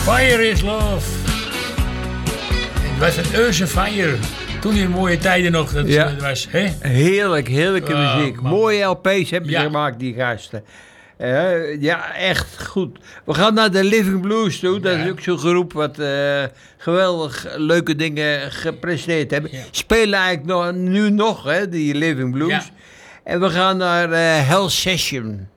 Fire is love. Het was een Earth Fire. Toen in mooie tijden nog. Dat was, hè? Heerlijke muziek. Man. Mooie LP's hebben ze gemaakt, die gasten. Ja, echt goed. We gaan naar de Living Blues toe. Dat is ook zo'n groep wat geweldig leuke dingen gepresteerd hebben. Ja. Spelen eigenlijk nu nog, hè, die Living Blues. Ja. En we gaan naar Hell Session.